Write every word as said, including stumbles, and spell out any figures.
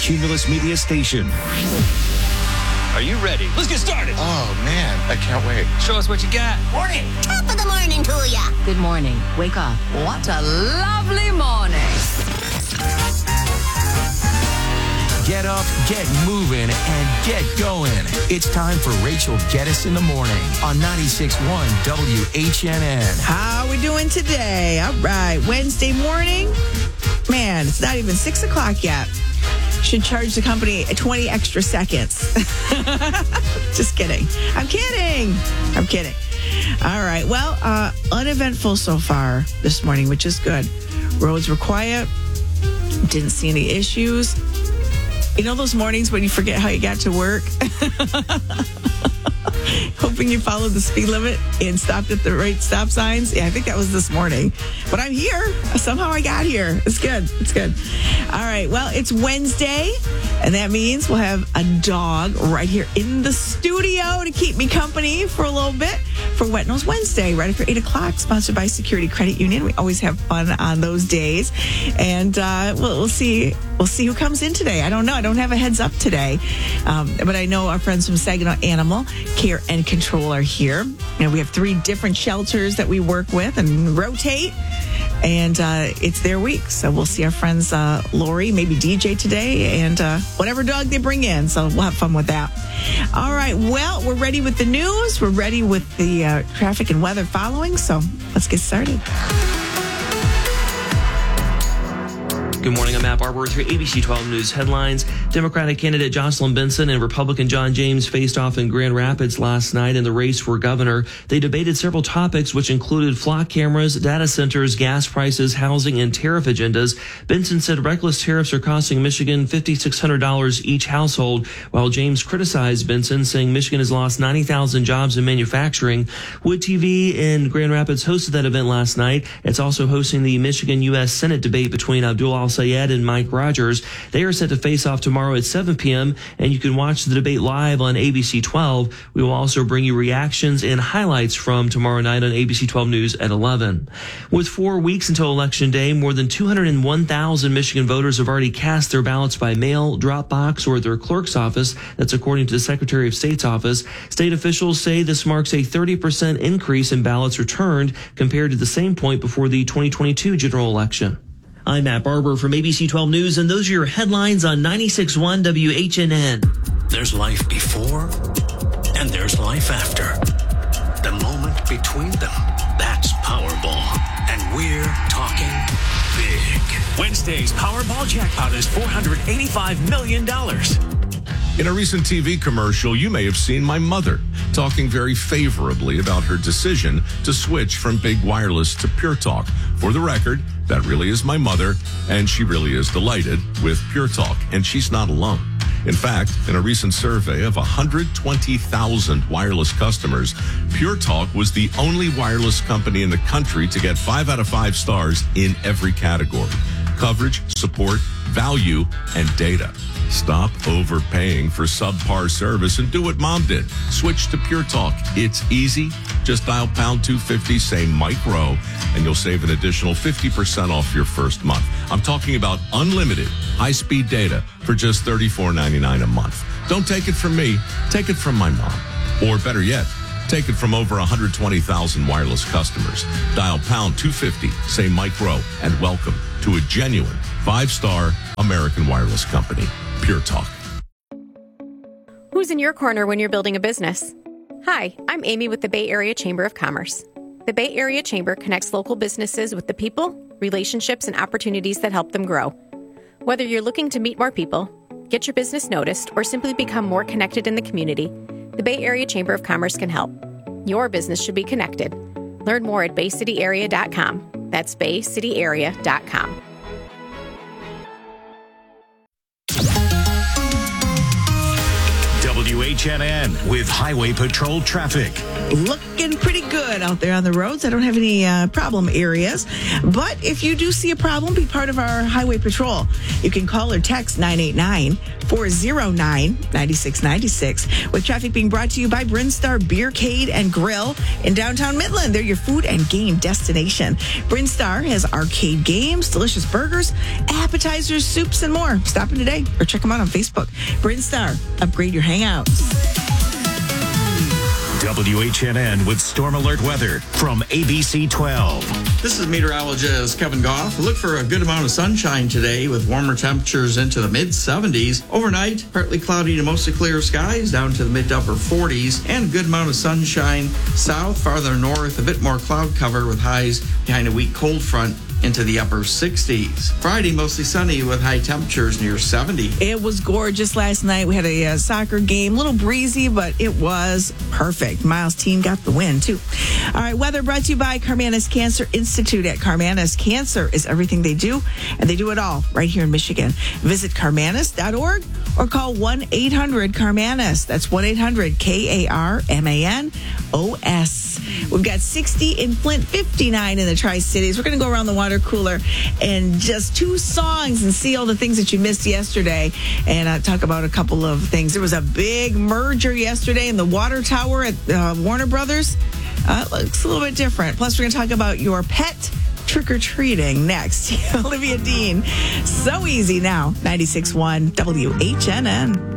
Cumulus Media Station. Are you ready? Let's get started. Oh, man, I can't wait. Show us what you got. Morning. Top of the morning to ya. Good morning. Wake up. What a lovely morning. Get up, get moving, and get going. It's time for Rachel Geddes in the Morning on ninety-six point one W H N N. How are we doing today? All right, Wednesday morning. Man, it's not even six o'clock yet. Should charge the company twenty extra seconds. Just kidding. I'm kidding. I'm kidding. All right. Well, uh, uneventful so far this morning, which is good. Roads were quiet. Didn't see any issues. You know those mornings when you forget how you got to work? Hoping you followed the speed limit and stopped at the right stop signs. Yeah, I think that was this morning. But I'm here. Somehow I got here. It's good. It's good. All right. Well, it's Wednesday, and that means we'll have a dog right here in the studio to keep me company for a little bit for Wet Nose Wednesday, right after eight o'clock, sponsored by Security Credit Union. We always have fun on those days. And uh, we'll, we'll see We'll see who comes in today. I don't know. I don't have a heads up today. Um, but I know our friends from Saginaw Animal Care and Control are here. And we have three different shelters that we work with and rotate. And uh, it's their week. So we'll see our friends uh, Lori, maybe D J today, and uh, whatever dog they bring in. So we'll have fun with that. All right. Well, we're ready with the news. We're ready with the uh, traffic and weather following. So let's get started. Good morning, I'm Matt Barber with your A B C twelve News headlines. Democratic candidate Jocelyn Benson and Republican John James faced off in Grand Rapids last night in the race for governor. They debated several topics, which included flock cameras, data centers, gas prices, housing, and tariff agendas. Benson said reckless tariffs are costing Michigan five thousand six hundred dollars each household, while James criticized Benson, saying Michigan has lost ninety thousand jobs in manufacturing. Wood T V in Grand Rapids hosted that event last night. It's also hosting the Michigan U S Senate debate between Abdul Al Sayed and Mike Rogers. They are set to face off tomorrow at seven p.m., and you can watch the debate live on A B C twelve. We will also bring you reactions and highlights from tomorrow night on A B C twelve News at eleven. With four weeks until Election Day, more than two hundred one thousand Michigan voters have already cast their ballots by mail, drop box, or at their clerk's office. That's according to the Secretary of State's office. State officials say this marks a thirty percent increase in ballots returned compared to the same point before the twenty twenty-two general election. I'm Matt Barber from A B C twelve News, and those are your headlines on ninety-six point one W H N N. There's life before, and there's life after. The moment between them, that's Powerball. And we're talking big. Wednesday's Powerball jackpot is four hundred eighty-five million dollars. In a recent T V commercial, you may have seen my mother talking very favorably about her decision to switch from big wireless to Pure Talk. For the record, that really is my mother, and she really is delighted with Pure Talk, and she's not alone. In fact, in a recent survey of one hundred twenty thousand wireless customers, Pure Talk was the only wireless company in the country to get five out of five stars in every category: coverage, support, value, and data. Stop overpaying for subpar service and do what Mom did. Switch to Pure Talk. It's easy. Just dial pound two fifty, say Mike Rowe, and you'll save an additional fifty percent off your first month. I'm talking about unlimited high-speed data for just thirty-four ninety-nine a month. Don't take it from me. Take it from my mom. Or better yet, take it from over one hundred twenty thousand wireless customers. Dial pound two fifty, say Mike Rowe, and welcome to a genuine five-star American wireless company. Pure Talk. Who's in your corner when you're building a business? Hi, I'm Amy with the Bay Area Chamber of Commerce. The Bay Area Chamber connects local businesses with the people, relationships, and opportunities that help them grow. Whether you're looking to meet more people, get your business noticed, or simply become more connected in the community, the Bay Area Chamber of Commerce can help. Your business should be connected. Learn more at bay city area dot com. That's bay city area dot com. W H H N N with Highway Patrol traffic. Looking pretty good out there on the roads. I don't have any uh, problem areas. But if you do see a problem, be part of our Highway Patrol. You can call or text nine eight nine, four oh nine, nine six nine six. With traffic being brought to you by Brinstar Beercade and Grill in downtown Midland. They're your food and game destination. Brinstar has arcade games, delicious burgers, appetizers, soups, and more. Stop in today or check them out on Facebook. Brinstar, upgrade your hangouts. W H N N with Storm Alert weather from A B C twelve. This is meteorologist Kevin Goff. Look for a good amount of sunshine today with warmer temperatures into the mid seventies. Overnight, partly cloudy to mostly clear skies down to the mid to upper forties, and a good amount of sunshine south, farther north, a bit more cloud cover with highs behind a weak cold front into the upper sixties. Friday, mostly sunny with high temperatures near seventy. It was gorgeous last night. We had a uh, soccer game, a little breezy, but it was perfect. Miles' team got the win, too. All right, weather brought to you by Carmanis Cancer Institute at Carmanis. Cancer is everything they do, and they do it all right here in Michigan. Visit carmanis dot org or call one eight hundred carmanis. That's one eight hundred K A R M A N O S. We've got sixty in Flint, fifty-nine in the Tri-Cities. We're going to go around the water cooler and just two songs and see all the things that you missed yesterday and uh, talk about a couple of things. There was a big merger yesterday in the water tower at uh, Warner Brothers. Uh, it looks a little bit different. Plus, we're going to talk about your pet trick-or-treating next. Olivia Dean. So easy now. ninety-six point one W H N N.